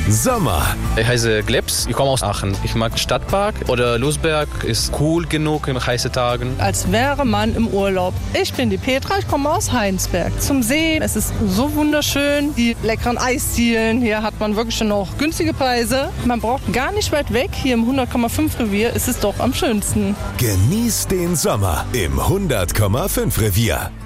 Sommer. Ich heiße Glebs, ich komme aus Aachen. Ich mag Stadtpark oder Losberg, ist cool genug in heißen Tagen. Als wäre man im Urlaub. Ich bin die Petra, ich komme aus Heinsberg. Zum Sehen, es ist so wunderschön. Die leckeren Eisdielen, hier hat man wirklich schon noch günstige Preise. Man braucht gar nicht weit weg. Hier im 100,5 Revier ist es doch am schönsten. Genieß den Sommer im 100,5 Revier.